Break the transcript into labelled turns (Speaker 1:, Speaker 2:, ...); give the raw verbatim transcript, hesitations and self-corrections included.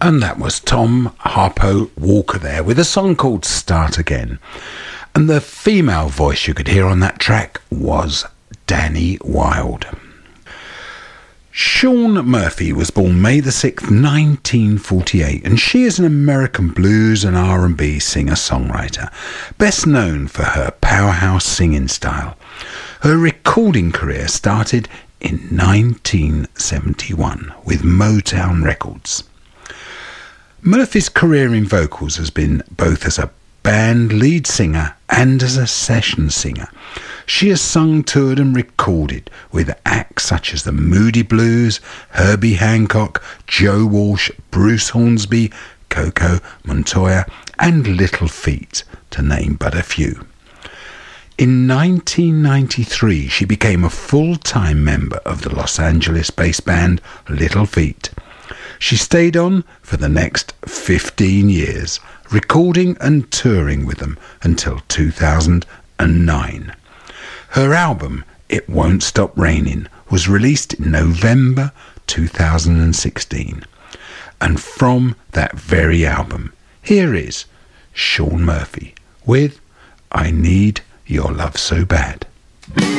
Speaker 1: And that was Tom Harpo Walker there with a song called Start Again. And the female voice you could hear on that track was Danny Wilde. Shawn Murphy was born May the sixth, nineteen forty-eight, and she is an American blues and R and B singer-songwriter, best known for her powerhouse singing style. Her recording career started in nineteen seventy-one with Motown Records. Murphy's career in vocals has been both as a band lead singer and as a session singer. She has sung, toured and recorded with acts such as the Moody Blues, Herbie Hancock, Joe Walsh, Bruce Hornsby, Coco Montoya and Little Feat, to name but a few. In nineteen ninety-three, she became a full-time member of the Los Angeles-based band Little Feat. She stayed on for the next fifteen years, recording and touring with them until two thousand nine. Her album, It Won't Stop Raining, was released in November two thousand sixteen. And from that very album, here is Shawn Murphy with I Need Your Love So Bad.